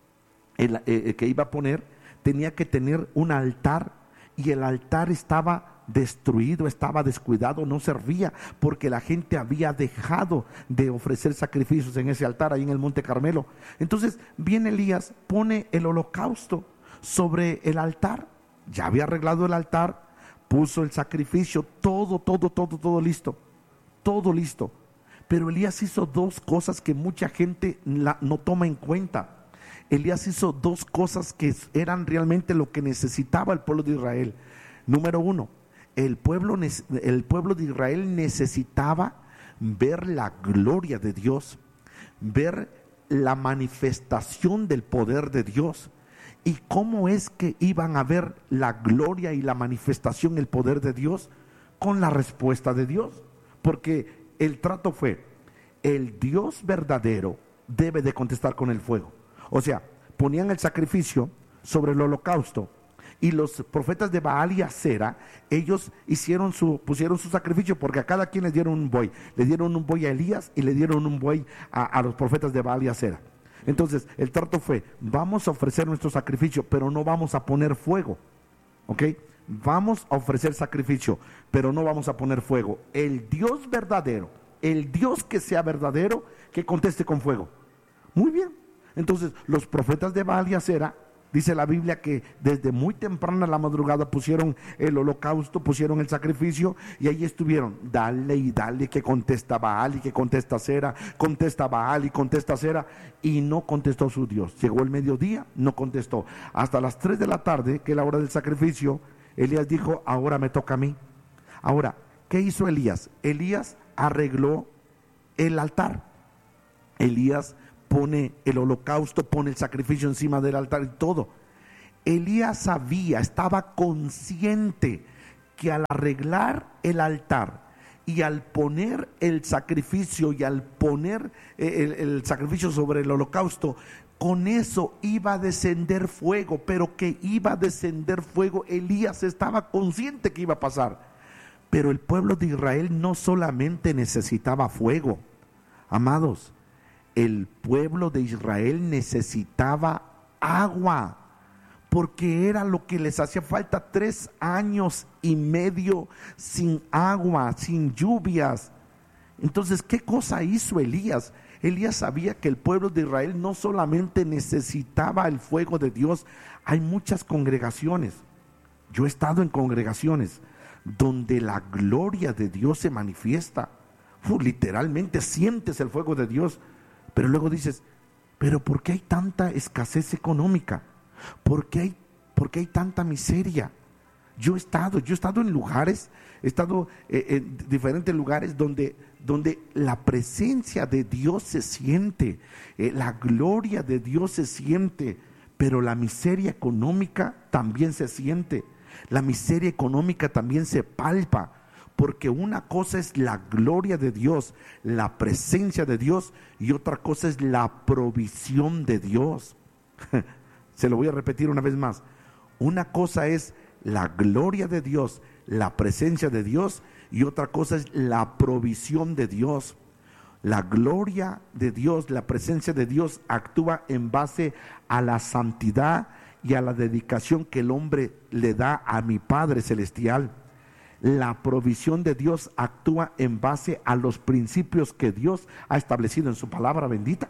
que iba a poner tenía que tener un altar, y el altar estaba destruido, estaba descuidado, no servía, porque la gente había dejado de ofrecer sacrificios en ese altar ahí en el monte Carmelo. Entonces viene Elías, pone el holocausto sobre el altar, ya había arreglado el altar, puso el sacrificio, todo listo. Pero Elías hizo 2 cosas que mucha gente no toma en cuenta. Elías hizo 2 cosas que eran realmente lo que necesitaba el pueblo de Israel. Número 1, el pueblo de Israel necesitaba ver la gloria de Dios, ver la manifestación del poder de Dios. ¿Y cómo es que iban a ver la gloria y la manifestación, el poder de Dios? Con la respuesta de Dios, porque el trato fue: el Dios verdadero debe de contestar con el fuego. O sea, ponían el sacrificio sobre el holocausto, y los profetas de Baal y Acera, ellos pusieron su sacrificio, porque a cada quien les dieron un buey. Le dieron un buey a Elías y le dieron un buey a los profetas de Baal y Acera. Entonces el trato fue: vamos a ofrecer nuestro sacrificio, pero no vamos a poner fuego, ¿ok? Vamos a ofrecer sacrificio, pero no vamos a poner fuego. El Dios verdadero, el Dios que sea verdadero, que conteste con fuego. Muy bien. Entonces los profetas de Baal y Acera Dice la Biblia que desde muy temprana la madrugada pusieron el holocausto, pusieron el sacrificio, y ahí estuvieron, dale y dale, que contesta Baal y que contesta Cera, contesta Baal y contesta Cera, y no contestó su Dios. Llegó el mediodía, no contestó. Hasta las 3 de la tarde, que es la hora del sacrificio, Elías dijo, ahora me toca a mí. Ahora, ¿qué hizo Elías? Elías arregló el altar. Elías pone el holocausto, pone el sacrificio encima del altar y todo. Elías sabía, estaba consciente que al arreglar el altar y al poner el sacrificio y al poner el sacrificio sobre el holocausto, con eso iba a descender fuego. Pero que iba a descender fuego, Elías estaba consciente que iba a pasar. Pero el pueblo de Israel no solamente necesitaba fuego, amados, el pueblo de Israel necesitaba agua, porque era lo que les hacía falta. 3 años y medio sin agua, sin lluvias. Entonces, ¿qué cosa hizo Elías? Elías sabía que el pueblo de Israel no solamente necesitaba el fuego de Dios. Hay muchas congregaciones, yo he estado en congregaciones donde la gloria de Dios se manifiesta. Literalmente sientes el fuego de Dios. Pero luego dices, ¿pero por qué hay tanta escasez económica? ¿Por qué hay tanta miseria? Yo he estado en lugares, he estado en diferentes lugares donde la presencia de Dios se siente, la gloria de Dios se siente, pero la miseria económica también se siente, la miseria económica también se palpa. Porque una cosa es la gloria de Dios, la presencia de Dios, y otra cosa es la provisión de Dios. Se lo voy a repetir una vez más. Una cosa es la gloria de Dios, la presencia de Dios, y otra cosa es la provisión de Dios. La gloria de Dios, la presencia de Dios actúa en base a la santidad y a la dedicación que el hombre le da a mi Padre Celestial. La provisión de Dios actúa en base a los principios que Dios ha establecido en su palabra bendita.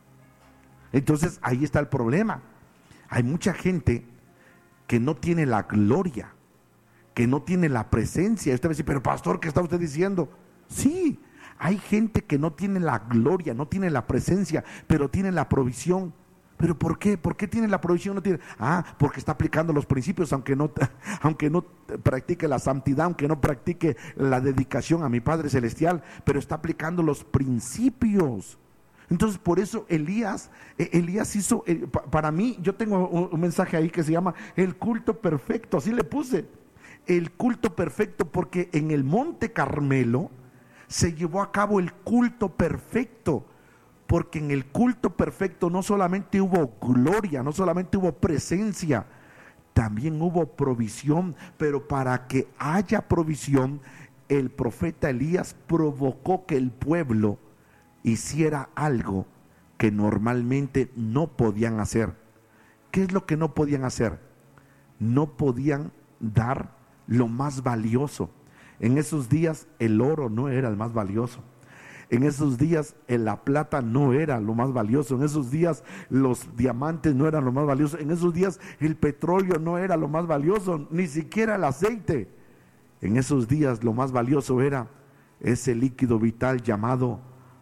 Entonces ahí está el problema. Hay mucha gente que no tiene la gloria, que no tiene la presencia. Usted va a decir, pero pastor, ¿qué está usted diciendo? Sí, hay gente que no tiene la gloria, no tiene la presencia, pero tiene la provisión. ¿Pero por qué? ¿Por qué tiene la provisión? No tiene. Porque está aplicando los principios, aunque no practique la santidad, aunque no practique la dedicación a mi Padre Celestial, pero está aplicando los principios. Entonces, por eso Elías hizo, para mí, yo tengo un mensaje ahí que se llama el culto perfecto, así le puse, el culto perfecto, porque en el Monte Carmelo se llevó a cabo el culto perfecto. Porque en el culto perfecto no solamente hubo gloria, no solamente hubo presencia, también hubo provisión. Pero para que haya provisión, el profeta Elías provocó que el pueblo hiciera algo que normalmente no podían hacer. ¿Qué es lo que no podían hacer? No podían dar lo más valioso. En esos días el oro no era el más valioso. En esos días la plata no era lo más valioso. En esos días los diamantes no eran lo más valioso. En esos días el petróleo no era lo más valioso, ni siquiera el aceite. En esos días lo más valioso era ese líquido vital llamado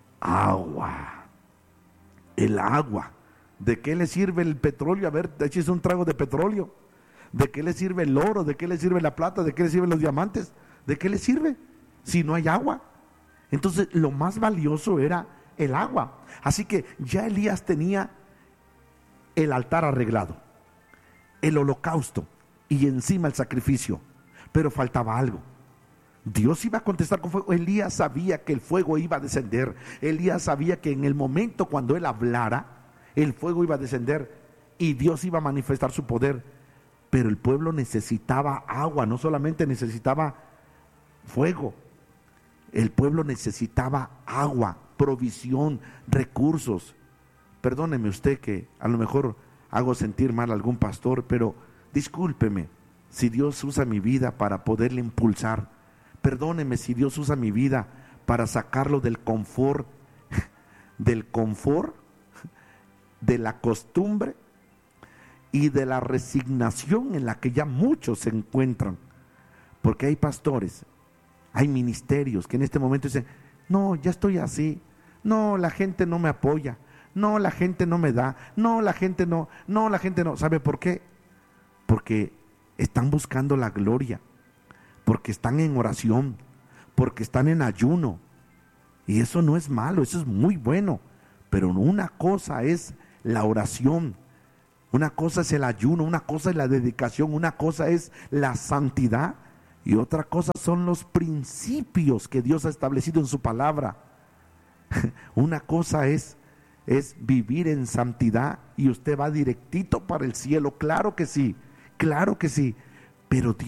agua. El agua. ¿De qué le sirve el petróleo? A ver, échese un trago de petróleo. ¿De qué le sirve el oro? ¿De qué le sirve la plata? ¿De qué le sirven los diamantes? ¿De qué le sirve si no hay agua? Entonces lo más valioso era el agua. Así que ya Elías tenía el altar arreglado, el holocausto y encima el sacrificio, pero faltaba algo. Dios iba a contestar con fuego. Elías sabía que el fuego iba a descender. Elías sabía que en el momento cuando él hablara, el fuego iba a descender y Dios iba a manifestar su poder. Pero el pueblo necesitaba agua, no solamente necesitaba fuego. El pueblo necesitaba agua, provisión, recursos. Perdóneme usted que a lo mejor hago sentir mal a algún pastor, pero discúlpeme si Dios usa mi vida para poderle impulsar. Perdóneme si Dios usa mi vida para sacarlo del confort, de la costumbre y de la resignación en la que ya muchos se encuentran. Porque hay pastores, hay ministerios que en este momento dicen, no, ya estoy así, no, la gente no me apoya, no, la gente no me da, no, la gente no. ¿Sabe por qué? Porque están buscando la gloria, porque están en oración, porque están en ayuno. Y eso no es malo, eso es muy bueno. Pero una cosa es la oración, una cosa es el ayuno, una cosa es la dedicación, una cosa es la santidad y otra cosa son los principios que Dios ha establecido en su palabra. Una cosa es vivir en santidad y usted va directito para el cielo, claro que sí, pero Dios